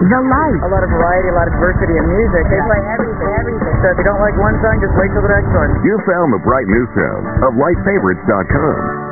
The Light. A lot of variety, a lot of diversity in music. They play everything. So if you don't like one song, just wait till the next one. You found the bright new sound of lightfavorites.com.